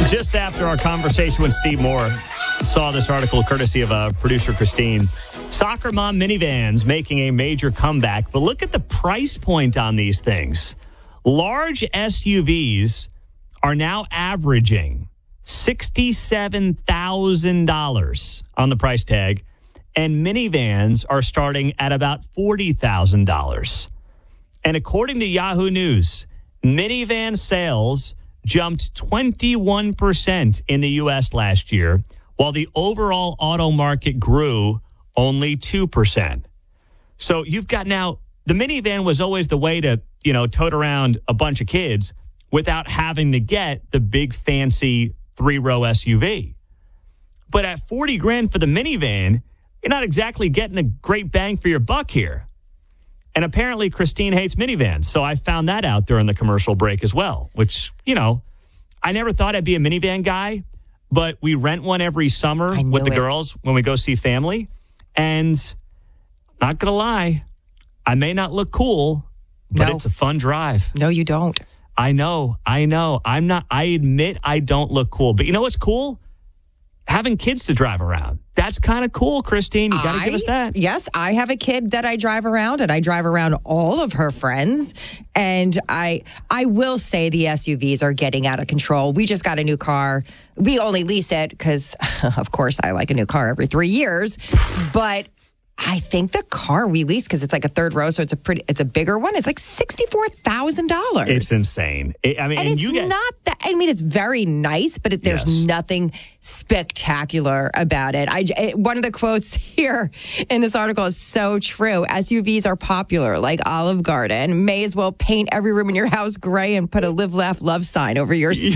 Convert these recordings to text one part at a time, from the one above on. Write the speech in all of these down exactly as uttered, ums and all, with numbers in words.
Just after our conversation with Steve Moore, saw this article courtesy of uh, producer Christine. Soccer Mom minivans making a major comeback, but look at the price point on these things. Large S U Vs are now averaging sixty-seven thousand dollars on the price tag, and minivans are starting at about forty thousand dollars. And according to Yahoo News, minivan sales jumped twenty-one percent in the U S last year, while the overall auto market grew only two percent. So you've got now, the minivan was always the way to, you know, tote around a bunch of kids without having to get the big fancy three-row S U V. But at forty grand for the minivan, you're not exactly getting a great bang for your buck here. And apparently Christine hates minivans, so I found that out during the commercial break as well, which, you know, I never thought I'd be a minivan guy, but we rent one every summer with the it. girls when we go see family. And not going to lie, I may not look cool, but No. it's a fun drive. No, you don't. I know, I know. I'm not, I admit I don't look cool. But you know what's cool? Having kids to drive around. That's kind of cool, Christine. You got to give us that. Yes, I have a kid that I drive around, and I drive around all of her friends. And I I will say the S U Vs are getting out of control. We just got a new car. We only lease it because, of course, I like a new car every three years. But I think the car we lease, because it's like a third row, so it's a pretty, it's a bigger one. It's like sixty-four thousand dollars. It's insane. I I mean, And, and it's you get not that, I mean, it's very nice, but it, there's Yes. nothing spectacular about it. I, it. One of the quotes here in this article is so true. S U Vs are popular, like Olive Garden. May as well paint every room in your house gray and put a live, laugh, love sign over your sink.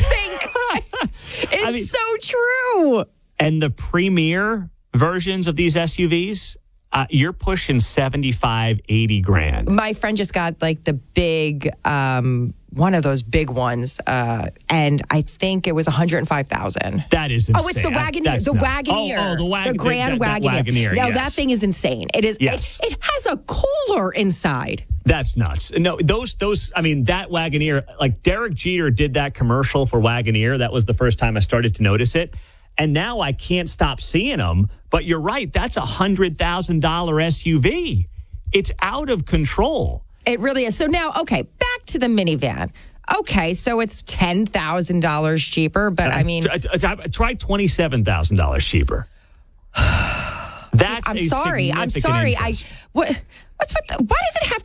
It's I mean- so true. and the premier versions of these S U Vs, uh, you're pushing seventy-five, eighty grand. My friend just got like the big, um, one of those big ones, uh, and I think it was one hundred five thousand. That is insane. Oh, it's the I- Wagoneer. that's The nuts. Wagoneer. Oh, oh, the Wagoneer. The Grand that, that Wagoneer. Wagoneer. Now, yes. that thing is insane. It is. Yes. It, it has a cooler inside. That's nuts. No, those, those, I mean, that Wagoneer, like Derek Jeter did that commercial for Wagoneer. That was the first time I started to notice it. And now I can't stop seeing them. But you're right. That's a one hundred thousand dollars S U V. It's out of control. It really is. So now, okay, back to the minivan. Okay, so it's ten thousand dollars cheaper, but I mean, Try- try try twenty-seven thousand dollars cheaper. That's I'm a sorry. I'm significant sorry. increase. I what? What's with the, why does it have